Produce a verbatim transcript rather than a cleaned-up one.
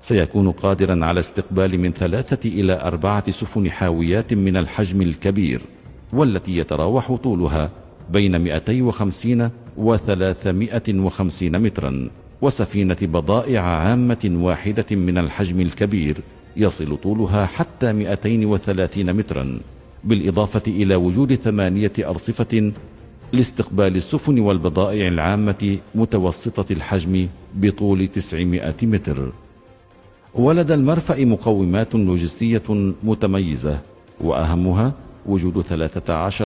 سيكون قادرا على استقبال من ثلاثة إلى أربعة سفن حاويات من الحجم الكبير، والتي يتراوح طولها بين مئتين وخمسين وثلاثمائة وخمسين مترا، وسفينة بضائع عامة واحدة من الحجم الكبير يصل طولها حتى مئتين وثلاثين مترا، بالإضافة إلى وجود ثمانية أرصفة لاستقبال السفن والبضائع العامة متوسطة الحجم بطول تسعمائة متر. ولدى المرفأ مقومات لوجستية متميزة، وأهمها وجود ثلاثة عشر